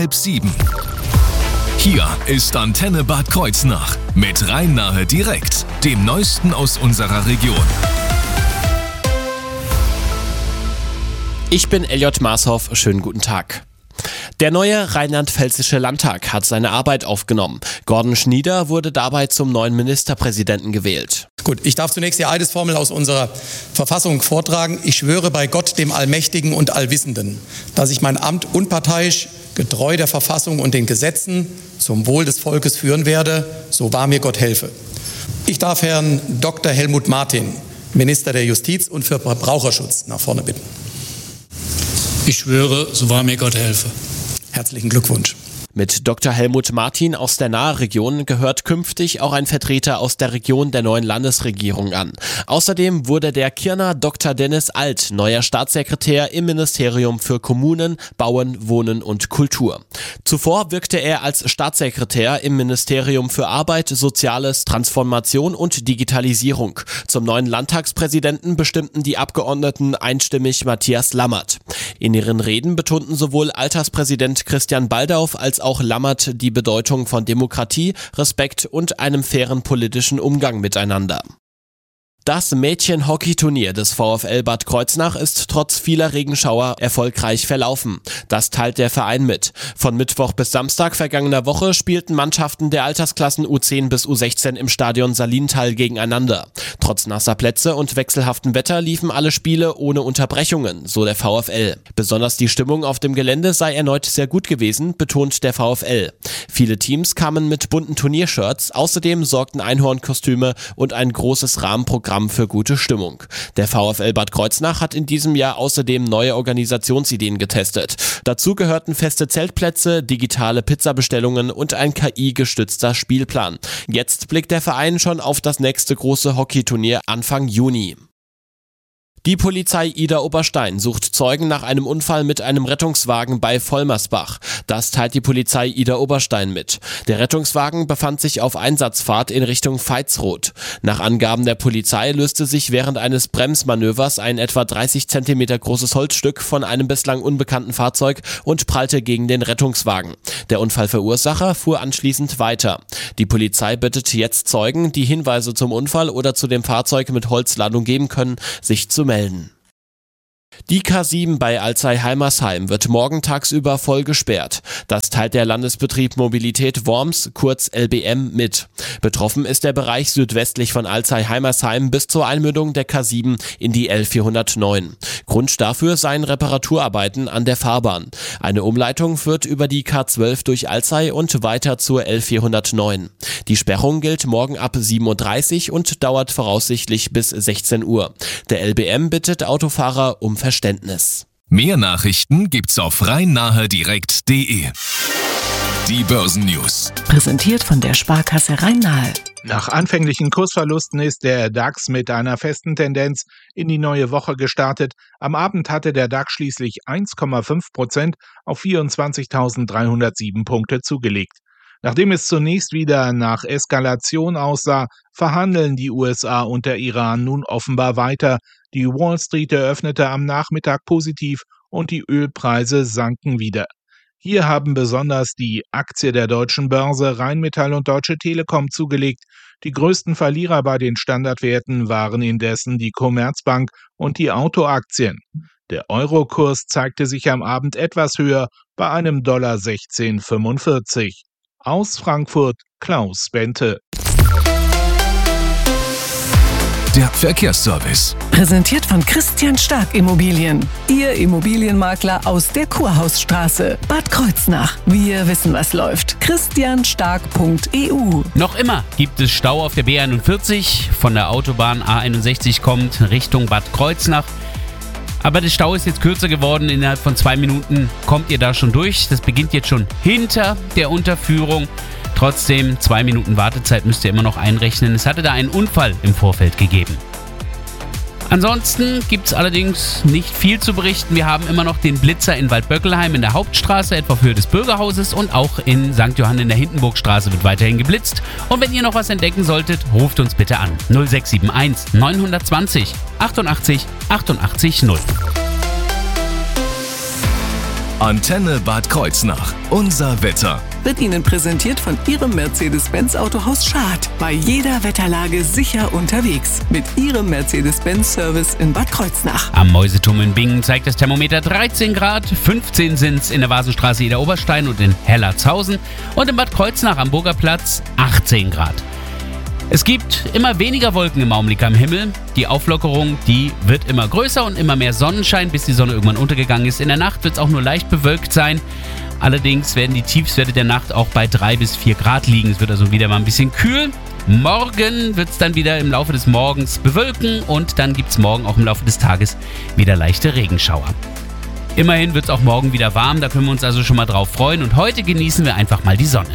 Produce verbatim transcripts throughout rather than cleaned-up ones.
halb sieben. Hier ist Antenne Bad Kreuznach mit Rhein-Nahe direkt, dem Neuesten aus unserer Region. Ich bin Elliot Marshoff, schönen guten Tag. Der neue rheinland-pfälzische Landtag hat seine Arbeit aufgenommen. Gordon Schnieder wurde dabei zum neuen Ministerpräsidenten gewählt. Gut, ich darf zunächst die Eidesformel aus unserer Verfassung vortragen. Ich schwöre bei Gott, dem Allmächtigen und Allwissenden, dass ich mein Amt unparteiisch, getreu der Verfassung und den Gesetzen zum Wohl des Volkes führen werde, so wahr mir Gott helfe. Ich darf Herrn Doktor Helmut Martin, Minister der Justiz und für Verbraucherschutz, nach vorne bitten. Ich schwöre, so wahr mir Gott helfe. Herzlichen Glückwunsch. Mit Doktor Helmut Martin aus der Nahe-Region gehört künftig auch ein Vertreter aus der Region der neuen Landesregierung an. Außerdem wurde der Kirner Doktor Dennis Alt neuer Staatssekretär im Ministerium für Kommunen, Bauen, Wohnen und Kultur. Zuvor wirkte er als Staatssekretär im Ministerium für Arbeit, Soziales, Transformation und Digitalisierung. Zum neuen Landtagspräsidenten bestimmten die Abgeordneten einstimmig Matthias Lammert. In ihren Reden betonten sowohl Alterspräsident Christian Baldauf als auch Lammert die Bedeutung von Demokratie, Respekt und einem fairen politischen Umgang miteinander. Das Mädchen-Hockey-Turnier des VfL Bad Kreuznach ist trotz vieler Regenschauer erfolgreich verlaufen. Das teilt der Verein mit. Von Mittwoch bis Samstag vergangener Woche spielten Mannschaften der Altersklassen U zehn bis U sechzehn im Stadion Salintal gegeneinander. Trotz nasser Plätze und wechselhaftem Wetter liefen alle Spiele ohne Unterbrechungen, so der VfL. Besonders die Stimmung auf dem Gelände sei erneut sehr gut gewesen, betont der VfL. Viele Teams kamen mit bunten Turniershirts, außerdem sorgten Einhornkostüme und ein großes Rahmenprogramm für gute Stimmung. Der VfL Bad Kreuznach hat in diesem Jahr außerdem neue Organisationsideen getestet. Dazu gehörten feste Zeltplätze, digitale Pizzabestellungen und ein K I-gestützter Spielplan. Jetzt blickt der Verein schon auf das nächste große Hockeyturnier Anfang Juni. Die Polizei Idar-Oberstein sucht Zeugen nach einem Unfall mit einem Rettungswagen bei Vollmersbach. Das teilt die Polizei Idar-Oberstein mit. Der Rettungswagen befand sich auf Einsatzfahrt in Richtung Veitsroth. Nach Angaben der Polizei löste sich während eines Bremsmanövers ein etwa dreißig Zentimeter großes Holzstück von einem bislang unbekannten Fahrzeug und prallte gegen den Rettungswagen. Der Unfallverursacher fuhr anschließend weiter. Die Polizei bittet jetzt Zeugen, die Hinweise zum Unfall oder zu dem Fahrzeug mit Holzladung geben können, sich zu melden. Die K sieben bei Alzey-Heimersheim wird morgen tagsüber voll gesperrt. Das teilt der Landesbetrieb Mobilität Worms, kurz L B M, mit. Betroffen ist der Bereich südwestlich von Alzey-Heimersheim bis zur Einmündung der K sieben in die L vierhundertneun. Grund dafür seien Reparaturarbeiten an der Fahrbahn. Eine Umleitung führt über die K zwölf durch Alzey und weiter zur L vierhundertneun. Die Sperrung gilt morgen ab sieben Uhr dreißig und dauert voraussichtlich bis sechzehn Uhr. Der L B M bittet Autofahrer um Verständnis. Mehr Nachrichten gibt's auf rhein-nahe direkt punkt de. Die Börsennews. Präsentiert von der Sparkasse Rhein-Nahe. Nach anfänglichen Kursverlusten ist der DAX mit einer festen Tendenz in die neue Woche gestartet. Am Abend hatte der DAX schließlich eins Komma fünf Prozent auf vierundzwanzigtausenddreihundertsieben Punkte zugelegt. Nachdem es zunächst wieder nach Eskalation aussah, verhandeln die U S A und der Iran nun offenbar weiter. Die Wall Street eröffnete am Nachmittag positiv und die Ölpreise sanken wieder. Hier haben besonders die Aktie der Deutschen Börse, Rheinmetall und Deutsche Telekom zugelegt. Die größten Verlierer bei den Standardwerten waren indessen die Commerzbank und die Autoaktien. Der Eurokurs zeigte sich am Abend etwas höher bei einem Dollar sechzehn Komma fünfundvierzig. Aus Frankfurt Klaus Bente. Der Verkehrsservice. Präsentiert von Christian Stark Immobilien. Ihr Immobilienmakler aus der Kurhausstraße. Bad Kreuznach. Wir wissen, was läuft. christian stark punkt e u. Noch immer gibt es Stau auf der B einundvierzig. Von der Autobahn A einundsechzig kommt Richtung Bad Kreuznach. Aber der Stau ist jetzt kürzer geworden. Innerhalb von zwei Minuten kommt ihr da schon durch. Das beginnt jetzt schon hinter der Unterführung. Trotzdem, zwei Minuten Wartezeit müsst ihr immer noch einrechnen. Es hatte da einen Unfall im Vorfeld gegeben. Ansonsten gibt es allerdings nicht viel zu berichten. Wir haben immer noch den Blitzer in Waldböckelheim in der Hauptstraße, etwa auf Höhe des Bürgerhauses, und auch in Sankt Johann in der Hindenburgstraße wird weiterhin geblitzt. Und wenn ihr noch was entdecken solltet, ruft uns bitte an null sechs sieben eins neun zwei null achtundachtzig achtundachtzig null. Antenne Bad Kreuznach. Unser Wetter. Wird Ihnen präsentiert von Ihrem Mercedes-Benz Autohaus Schad. Bei jeder Wetterlage sicher unterwegs. Mit Ihrem Mercedes-Benz-Service in Bad Kreuznach. Am Mäuseturm in Bingen zeigt das Thermometer dreizehn Grad, fünfzehn sind's in der Vasenstraße Ida Oberstein und in Hellertshausen und in Bad Kreuznach am Burgerplatz achtzehn Grad. Es gibt immer weniger Wolken im Augenblick am Himmel. Die Auflockerung, die wird immer größer und immer mehr Sonnenschein, bis die Sonne irgendwann untergegangen ist. In der Nacht wird es auch nur leicht bewölkt sein. Allerdings werden die Tiefstwerte der Nacht auch bei drei bis vier Grad liegen. Es wird also wieder mal ein bisschen kühl. Morgen wird es dann wieder im Laufe des Morgens bewölken und dann gibt es morgen auch im Laufe des Tages wieder leichte Regenschauer. Immerhin wird es auch morgen wieder warm, da können wir uns also schon mal drauf freuen. Und heute genießen wir einfach mal die Sonne.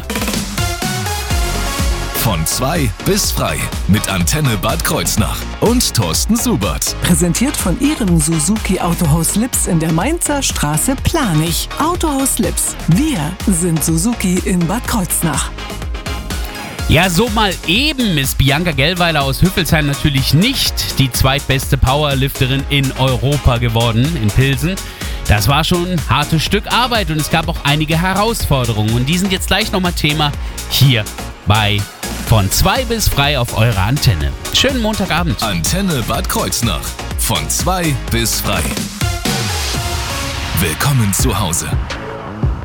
Von zwei bis frei mit Antenne Bad Kreuznach und Thorsten Subert. Präsentiert von Ihrem Suzuki Autohaus Lips in der Mainzer Straße Planich. Autohaus Lips. Wir sind Suzuki in Bad Kreuznach. Ja, so mal eben ist Bianca Gellweiler aus Hüffelsheim natürlich nicht die zweitbeste Powerlifterin in Europa geworden, in Pilsen. Das war schon ein hartes Stück Arbeit und es gab auch einige Herausforderungen. Und die sind jetzt gleich nochmal Thema hier bei Von zwei bis frei auf eurer Antenne. Schönen Montagabend. Antenne Bad Kreuznach. Von zwei bis frei. Willkommen zu Hause.